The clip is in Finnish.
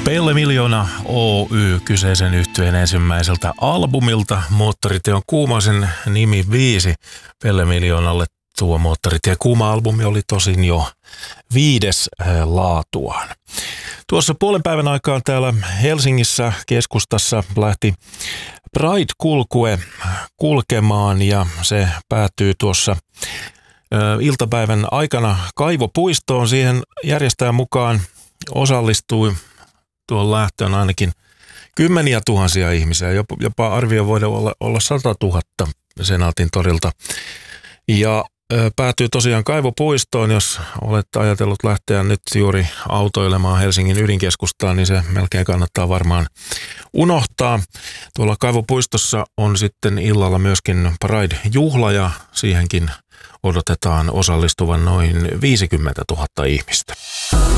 Pelle Miljoona Oy kyseisen yhtyeen ensimmäiseltä albumilta. Moottoritie on kuuma, sen nimi 5 Pelle Miljoonalle. Tuo Moottoritie kuuma-albumi oli tosin jo 5. laatuaan. Tuossa puolen päivän aikaan täällä Helsingissä keskustassa lähti Pride-kulkue kulkemaan ja se päätyy tuossa iltapäivän aikana Kaivopuistoon. Siihen järjestäjän mukaan osallistui tuon lähtöön ainakin kymmeniä tuhansia ihmisiä, jopa arvio voidaan olla 100 000 Senaatin torilta. Ja päätyy tosiaan Kaivopuistoon, jos olet ajatellut lähteä nyt juuri autoilemaan Helsingin ydinkeskustaan, niin se melkein kannattaa varmaan unohtaa. Tuolla Kaivopuistossa on sitten illalla myöskin Pride-juhla ja siihenkin odotetaan osallistuvan noin 50 000 ihmistä.